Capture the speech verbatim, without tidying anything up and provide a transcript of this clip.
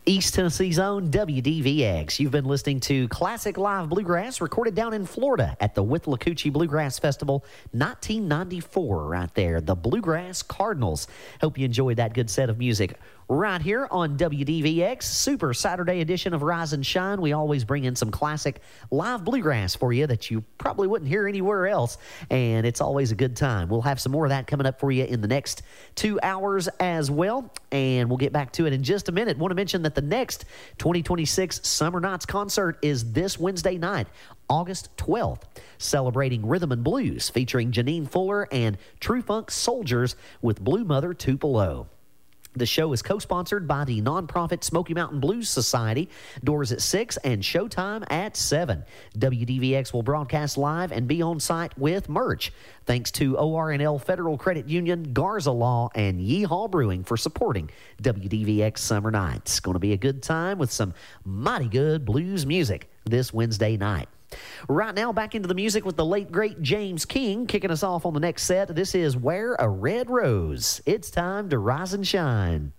East Tennessee's own W D V X. You've been listening to classic live bluegrass recorded down in Florida at the Withlacoochee Bluegrass Festival nineteen ninety-four right there, the Bluegrass Cardinals. Hope you enjoyed that good set of music right here on W D V X, Super Saturday edition of Rise and Shine. We always bring in some classic live bluegrass for you that you probably wouldn't hear anywhere else, and it's always a good time. We'll have some more of that coming up for you in the next two hours as well, and we'll get back to it in just a minute. Want to mention that the next twenty twenty-six Summer Nights concert is this Wednesday night, August twelfth, celebrating rhythm and blues, featuring Janine Fuller and True Funk Soldiers with Blue Mother Tupelo. The show is co-sponsored by the nonprofit Smoky Mountain Blues Society. Doors at six and showtime at seven. W D V X will broadcast live and be on site with merch. Thanks to O R N L Federal Credit Union, Garza Law, and Yeehaw Brewing for supporting W D V X Summer Nights. Going to be a good time with some mighty good blues music this Wednesday night. Right now, back into the music with the late, great James King kicking us off on the next set. This is Wear a Red Rose. It's time to rise and shine.